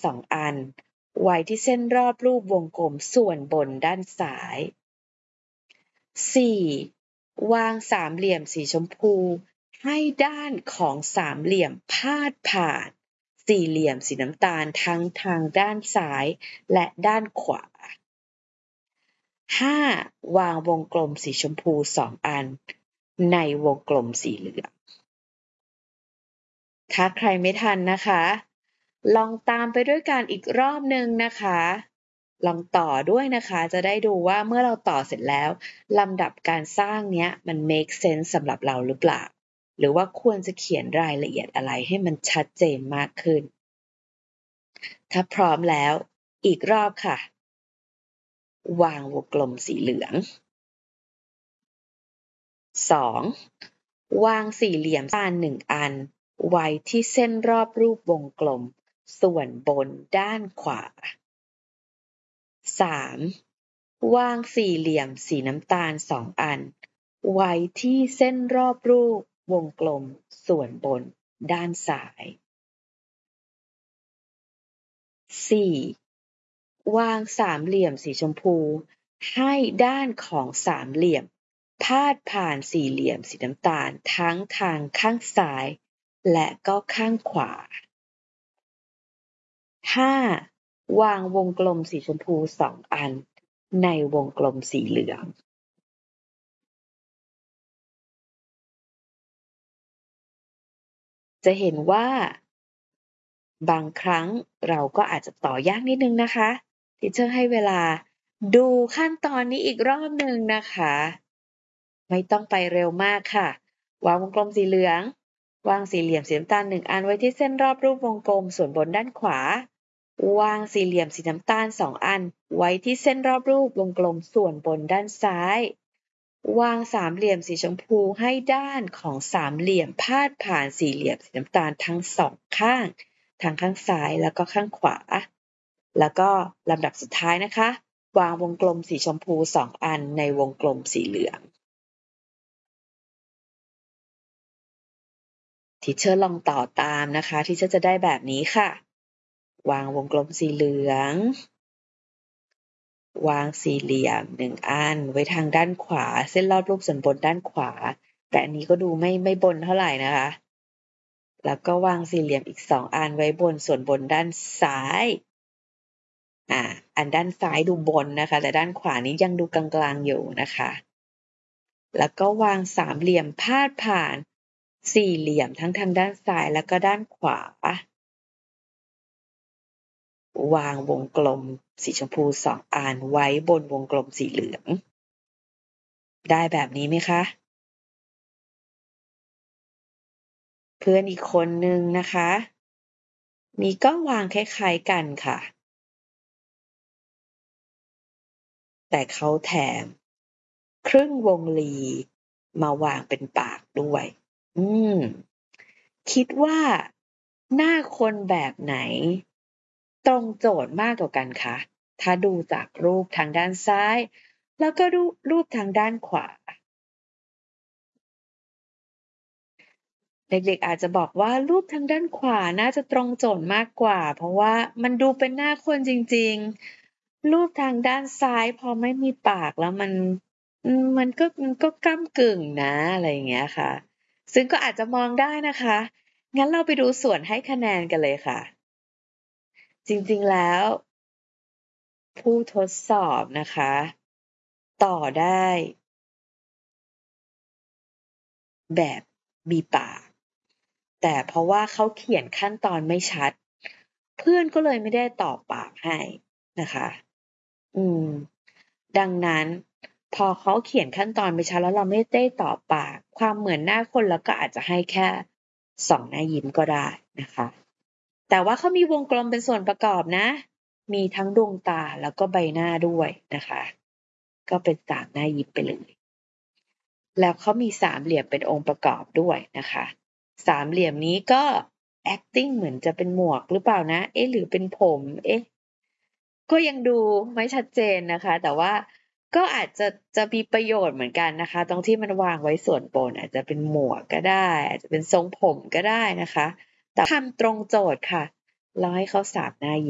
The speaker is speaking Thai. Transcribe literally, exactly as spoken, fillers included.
สองอันไว้ที่เส้นรอบรูปวงกลมส่วนบนด้านซ้าย สี่. วางสามเหลี่ยมสีชมพูให้ด้านของสามเหลี่ยมพาดผ่านสี่เหลี่ยมสีน้ำตาลทั้งทางด้านซ้ายและด้านขวา ห้า. วางวงกลมสีชมพูสองอันในวงกลมสีเหลืองถ้าใครไม่ทันนะคะลองตามไปด้วยกันอีกรอบหนึ่งนะคะลองต่อด้วยนะคะจะได้ดูว่าเมื่อเราต่อเสร็จแล้วลำดับการสร้างเนี้ยมัน make sense สำหรับเราหรือเปล่าหรือว่าควรจะเขียนรายละเอียดอะไรให้มันชัดเจนมากขึ้นถ้าพร้อมแล้วอีกรอบค่ะวางวงกลมสีเหลือง สอง. วางสี่เหลี่ยมด้านหนึ่งอันไว้ที่เส้นรอบรูปวงกลมส่วนบนด้านขวา สาม. วางสี่เหลี่ยมสีน้ำตาลสองอันไว้ที่เส้นรอบรูปวงกลมส่วนบนด้านซ้าย สี่. วางสามเหลี่ยมสีชมพูให้ด้านของสามเหลี่ยมพาดผ่านสี่เหลี่ยมสีน้ำตาลทั้งทางข้างซ้ายและก็ข้างขวา ห้า. วางวงกลมสีชมพูสองอันในวงกลมสีเหลืองจะเห็นว่าบางครั้งเราก็อาจจะต่อยากนิดนึงนะคะทีเชอร์ให้เวลาดูขั้นตอนนี้อีกรอบหนึ่งนะคะไม่ต้องไปเร็วมากค่ะวางวงกลมสีเหลืองวางสี่เหลี่ยมสีน้ำตาลหนึ่งอันไว้ที่เส้นรอบรูปวงกลมส่วนบนด้านขวาวางสี่เหลี่ยมสีน้ำตาลสองอันไว้ที่เส้นรอบรูปวงกลมส่วนบนด้านซ้ายวางสามเหลี่ยมสีชมพูให้ด้านของสามเหลี่ยมพาดผ่านสี่เหลี่ยมสีน้ำตาลทั้งสองข้างทางข้างซ้ายแล้วก็ข้างขวาแล้วก็ลำดับสุดท้ายนะคะวางวงกลมสีชมพูสองอันในวงกลมสีเหลืองทีเชอร์ลองต่อตามนะคะทีเชอร์จะได้แบบนี้ค่ะวางวงกลมสีเหลืองวางสี่เหลี่ยมหนึ่งอันไว้ทางด้านขวาเส้นรอบรูปส่วนบนด้านขวาแต่อันนี้ก็ดูไม่ไม่บนเท่าไหร่นะคะแล้วก็วางสี่เหลี่ยมอีกสองอันไว้บนส่วนบนด้านซ้ายอ่าอันด้านซ้ายดูบนนะคะแต่ด้านขวานี้ยังดูกลางๆอยู่นะคะแล้วก็วางสามเหลี่ยมพาดผ่านสี่เหลี่ยมทั้งทางด้านซ้ายแล้วก็ด้านขวาวางวงกลมสีชมพูสองอันไว้บนวงกลมสีเหลืองได้แบบนี้ไหมคะเพื่อนอีกคนนึงนะคะมีก็วางคล้ายๆกันค่ะแต่เขาแถมครึ่งวงลีมาวางเป็นปากด้วยอืมคิดว่าหน้าคนแบบไหนตรงโจทย์มากกว่ากันคะถ้าดูจากรูปทางด้านซ้ายแล้วก็ดูรูปทางด้านขวาเด็กๆอาจจะบอกว่ารูปทางด้านขวาน่าจะตรงโจทย์มากกว่าเพราะว่ามันดูเป็นหน้าคนจริงๆรูปทางด้านซ้ายพอไม่มีปากแล้วมันมันก็มันก็ก้ำกึ่งนะอะไรอย่างเงี้ยค่ะซึ่งก็อาจจะมองได้นะคะงั้นเราไปดูส่วนให้คะแนนกันเลยค่ะจริงๆแล้วผู้ทดสอบนะคะต่อได้แบบมีปากแต่เพราะว่าเขาเขียนขั้นตอนไม่ชัดเพื่อนก็เลยไม่ได้ตอบปากให้นะคะอืมดังนั้นพอเขาเขียนขั้นตอนไม่ชัดแล้วเราไม่ได้ตอบปากความเหมือนหน้าคนเราก็อาจจะให้แค่สองหน้ายิ้มก็ได้นะคะแต่ว่าเขามีวงกลมเป็นส่วนประกอบนะมีทั้งดวงตาแล้วก็ใบหน้าด้วยนะคะก็เป็นสามหน้ายิ้มไปเลยแล้วเขามีสามเหลี่ยมเป็นองค์ประกอบด้วยนะคะสามเหลี่ยมนี้ก็ acting เหมือนจะเป็นหมวกหรือเปล่านะเอ๊ะหรือเป็นผมเอ๊ะก็ยังดูไม่ชัดเจนนะคะแต่ว่าก็อาจจะจะมีประโยชน์เหมือนกันนะคะตรงที่มันวางไว้ส่วนบนอาจจะเป็นหมวกก็ได้อาจจะเป็นทรงผมก็ได้นะคะแต่ทำตรงโจทย์ค่ะเราให้เขาสามหน้ายิ้ม